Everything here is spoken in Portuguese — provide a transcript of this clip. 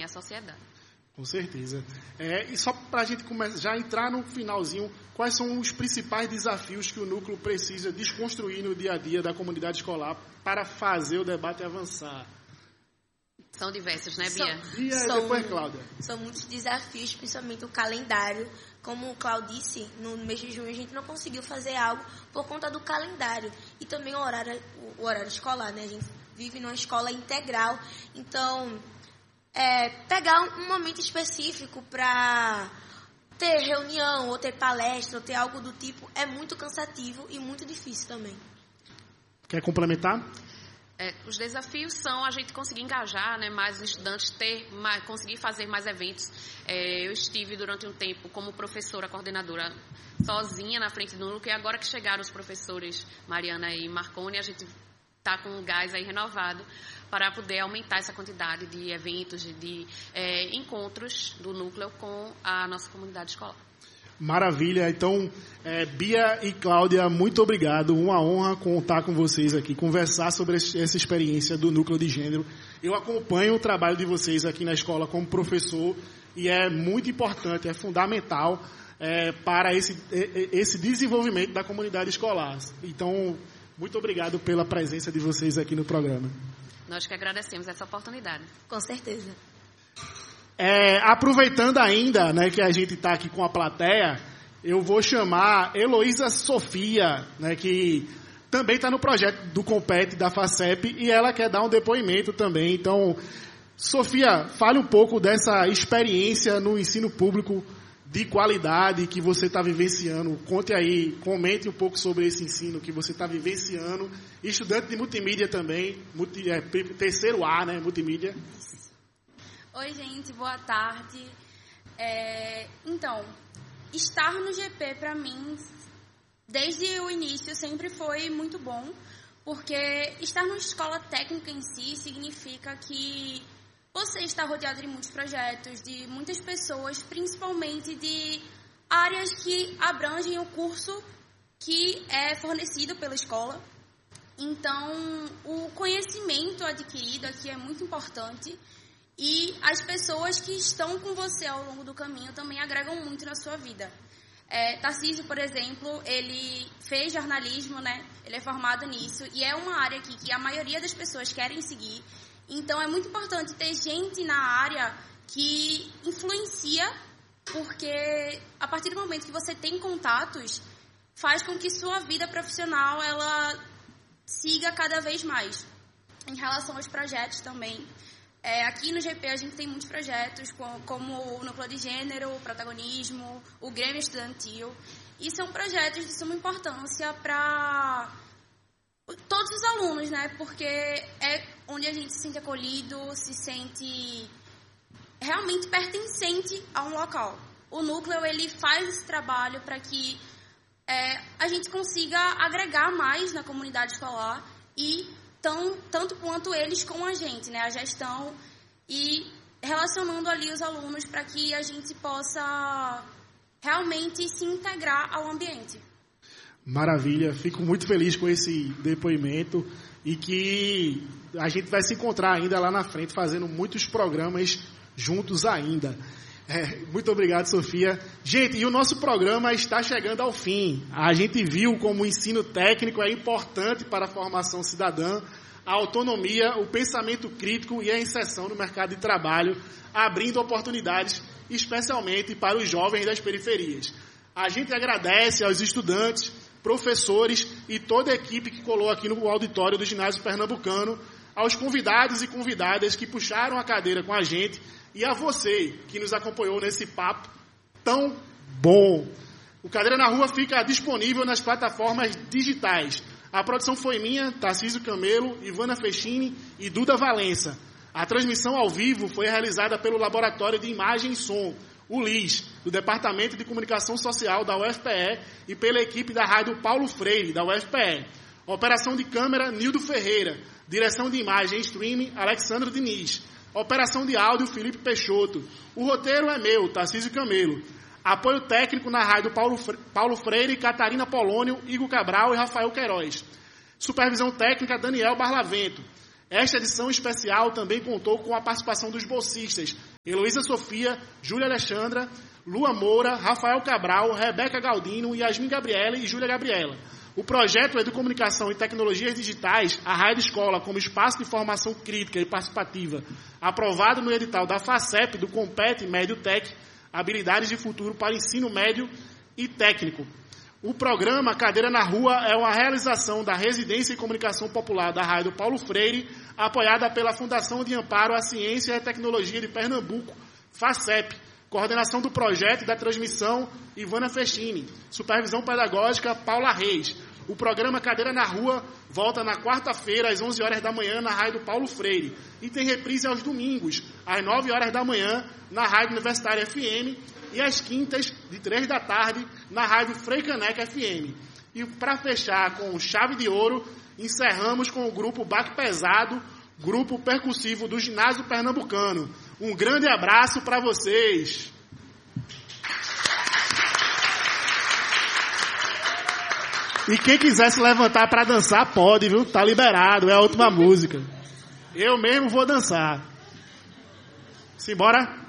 à sociedade. Com certeza. E só para a gente já entrar no finalzinho, quais são os principais desafios que o núcleo precisa desconstruir no dia a dia da comunidade escolar para fazer o debate avançar? São diversos, né, Bia? Bia e depois Cláudia. São muitos desafios, principalmente o calendário. Como o Cláudio disse, no mês de junho a gente não conseguiu fazer algo por conta do calendário. E também o horário escolar, né? A gente vive numa escola integral. Então, pegar um momento específico para ter reunião, ou ter palestra, ou ter algo do tipo, é muito cansativo e muito difícil também. Quer complementar? Os desafios são a gente conseguir engajar, né, mais os estudantes, conseguir fazer mais eventos. Eu estive durante um tempo como professora coordenadora sozinha na frente do núcleo, e agora que chegaram os professores Mariana e Marconi, a gente está com um gás aí renovado para poder aumentar essa quantidade de eventos, de encontros do núcleo com a nossa comunidade escolar. Maravilha. Então, Bia e Cláudia, muito obrigado. Uma honra contar com vocês aqui, conversar sobre essa experiência do Núcleo de Gênero. Eu acompanho o trabalho de vocês aqui na escola como professor e é muito importante, é fundamental para esse desenvolvimento da comunidade escolar. Então, muito obrigado pela presença de vocês aqui no programa. Nós que agradecemos essa oportunidade. Com certeza. Aproveitando ainda, né, que a gente está aqui com a plateia, eu vou chamar Heloísa Sofia, né, que também está no projeto do Compete da FACEP, e ela quer dar um depoimento também. Então, Sofia, fale um pouco dessa experiência no ensino público de qualidade que você está vivenciando. Conte aí, comente um pouco sobre esse ensino que você está vivenciando. Estudante de multimídia também, terceiro A, né, multimídia. Oi, gente, boa tarde. Então, estar no GP, para mim, desde o início, sempre foi muito bom, porque estar numa escola técnica em si significa que você está rodeado de muitos projetos, de muitas pessoas, principalmente de áreas que abrangem o curso que é fornecido pela escola. Então, o conhecimento adquirido aqui é muito importante. E as pessoas que estão com você ao longo do caminho também agregam muito na sua vida. Tarcísio, por exemplo, ele fez jornalismo, né? Ele é formado nisso e é uma área aqui que a maioria das pessoas querem seguir. Então, é muito importante ter gente na área que influencia, porque a partir do momento que você tem contatos, faz com que sua vida profissional ela siga cada vez mais. Em relação aos projetos também, aqui no GP a gente tem muitos projetos, como o Núcleo de Gênero, o Protagonismo, o Grêmio Estudantil. E são projetos de suma importância para todos os alunos, né? Porque é onde a gente se sente acolhido, se sente realmente pertencente a um local. O Núcleo, ele faz esse trabalho para que a gente consiga agregar mais na comunidade escolar e tanto quanto eles com a gente, né, a gestão, e relacionando ali os alunos para que a gente possa realmente se integrar ao ambiente. Maravilha, fico muito feliz com esse depoimento e que a gente vai se encontrar ainda lá na frente fazendo muitos programas juntos ainda. Muito obrigado, Sofia. Gente, e o nosso programa está chegando ao fim. A gente viu como o ensino técnico é importante para a formação cidadã, a autonomia, o pensamento crítico e a inserção no mercado de trabalho, abrindo oportunidades, especialmente para os jovens das periferias. A gente agradece aos estudantes, professores e toda a equipe que colou aqui no auditório do Ginásio Pernambucano, aos convidados e convidadas que puxaram a cadeira com a gente, e a você que nos acompanhou nesse papo tão bom. O Cadeira na Rua fica disponível nas plataformas digitais. A produção foi minha, Tarcísio Camelo, Ivana Fechini e Duda Valença. A transmissão ao vivo foi realizada pelo Laboratório de Imagem e Som, o LIS, do Departamento de Comunicação Social da UFPE e pela equipe da Rádio Paulo Freire, da UFPE. Operação de câmera, Nildo Ferreira. Direção de imagem e streaming, Alexandre Diniz. Operação de áudio, Felipe Peixoto. O roteiro é meu, Tarcísio Camelo. Apoio técnico na rádio Paulo Freire, Catarina Polônio, Igor Cabral e Rafael Queiroz. Supervisão técnica, Daniel Barlavento. Esta edição especial também contou com a participação dos bolsistas Heloísa Sofia, Júlia Alexandra, Lua Moura, Rafael Cabral, Rebeca Galdino, Yasmin Gabriela e Júlia Gabriela. O projeto Educomunicação e Tecnologias Digitais, a Raio Escola como espaço de formação crítica e participativa, aprovado no edital da FACEP, do Compete Médio Tech, Habilidades de Futuro para Ensino Médio e Técnico. O programa Cadeira na Rua é uma realização da Residência em Comunicação Popular da Raio Paulo Freire, apoiada pela Fundação de Amparo à Ciência e à Tecnologia de Pernambuco, FACEP. Coordenação do projeto e da transmissão, Ivana Festini. Supervisão pedagógica, Paula Reis. O programa Cadeira na Rua volta na quarta-feira, às 11 horas da manhã, na Rádio Paulo Freire. E tem reprise aos domingos, às 9 horas da manhã, na Rádio Universitária FM. E às quintas, de 3 da tarde, na Rádio Frei Caneca FM. E para fechar com chave de ouro, encerramos com o grupo Baque Pesado, grupo percussivo do Ginásio Pernambucano. Um grande abraço para vocês. E quem quiser se levantar para dançar, pode, viu? Tá liberado, é a última música. Eu mesmo vou dançar. Simbora?